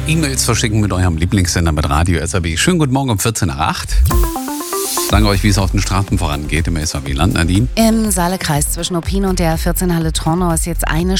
E-Mails verschicken mit eurem Lieblingssender mit Radio SAW. Schönen guten Morgen um 14 nach 8. Sagen euch, wie es auf den Straßen vorangeht im SAW-Land, Nadine. Im Saalekreis zwischen Opin und der 14 Halle Tronau ist jetzt eine